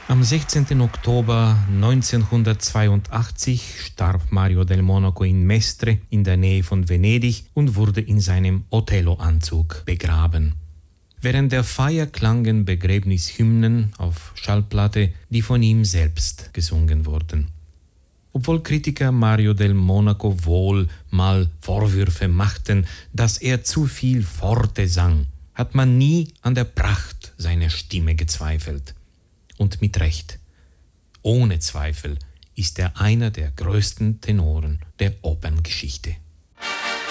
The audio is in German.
Am 16. Oktober 1982 starb Mario del Monaco in Mestre in der Nähe von Venedig und wurde in seinem Othello-Anzug begraben. Während der Feier klangen Begräbnishymnen auf Schallplatte, die von ihm selbst gesungen wurden. Obwohl Kritiker Mario del Monaco wohl mal Vorwürfe machten, dass er zu viel Forte sang, hat man nie an der Pracht seiner Stimme gezweifelt. Und mit Recht. Ohne Zweifel ist er einer der größten Tenoren der Operngeschichte.